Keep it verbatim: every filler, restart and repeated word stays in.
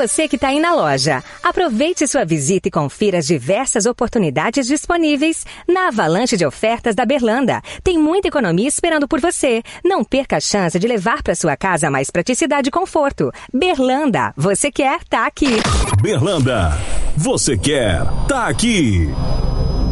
você que está aí na loja, aproveite sua visita e confira as diversas oportunidades disponíveis na avalanche de ofertas da Berlanda. Tem muita economia esperando por você. Não perca a chance de levar para sua casa mais praticidade e conforto. Berlanda, você quer, tá aqui. Berlanda, você quer, tá aqui.